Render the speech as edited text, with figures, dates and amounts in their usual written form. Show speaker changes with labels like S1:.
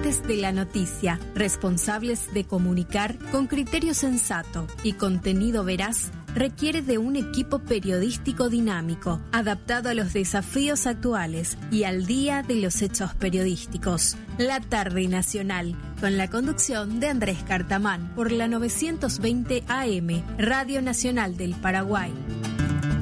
S1: amantes de la noticia, responsables de comunicar con criterio sensato y contenido veraz, requiere de un equipo periodístico dinámico, adaptado a los desafíos actuales y al día de los hechos periodísticos. La Tarde Nacional, con la conducción de Andrés Cartamán, por la 920 AM, Radio Nacional del Paraguay.